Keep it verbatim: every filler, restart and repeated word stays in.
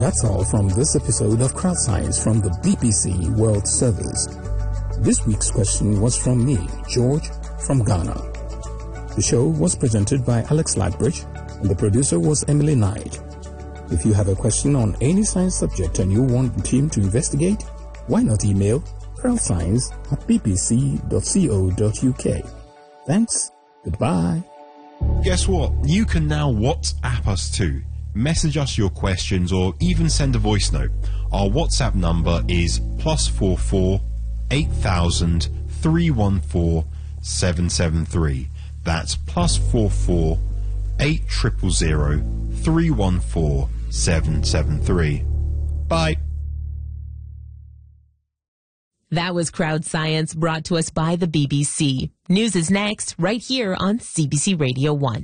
That's all from this episode of Crowd Science from the B B C World Service. This week's question was from me, George, from Ghana. The show was presented by Alex Lagbridge, and the producer was Emily Knight. If you have a question on any science subject and you want the team to investigate, why not email crowdscience at b b c dot co dot u k. Thanks. Goodbye. Guess what? You can now WhatsApp us too. Message us your questions or even send a voice note. Our WhatsApp number is plus four four eight thousand three one four seven seven three. That's plus four four eight triple zero three one four seven seven three. Bye. That was Crowd Science, brought to us by the B B C. News is next, right here on C B C Radio one.